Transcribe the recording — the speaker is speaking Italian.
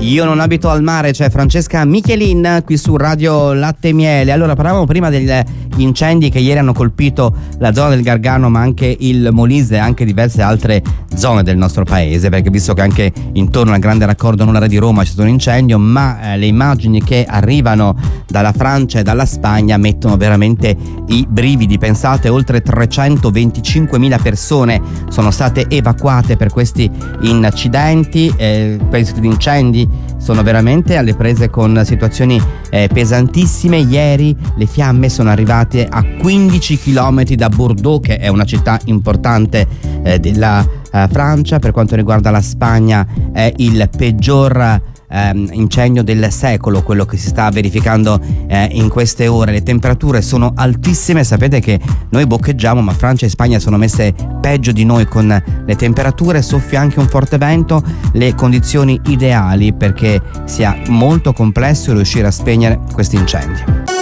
Io non abito al mare, c'è Francesca Michelin qui su Radio Latte e Miele. Allora, parlavamo prima degli incendi che ieri hanno colpito la zona del Gargano, ma anche il Molise e anche diverse altre zone del nostro paese, perché visto che anche intorno al grande raccordo anulare di Roma c'è stato un incendio, ma le immagini che arrivano dalla Francia e dalla Spagna mettono veramente i brividi. Pensate, oltre 325.000 persone sono state evacuate per questi incidenti, questi incendi sono veramente alle prese con situazioni pesantissime. Ieri le fiamme sono arrivate a 15 km da Bordeaux, che è una città importante della Francia. Per quanto riguarda la Spagna è il peggior incendio del secolo quello che si sta verificando in queste ore. Le temperature sono altissime, sapete che noi boccheggiamo, ma Francia e Spagna sono messe peggio di noi con le temperature. Soffia anche un forte vento, le condizioni ideali perché sia molto complesso riuscire a spegnere questi incendi.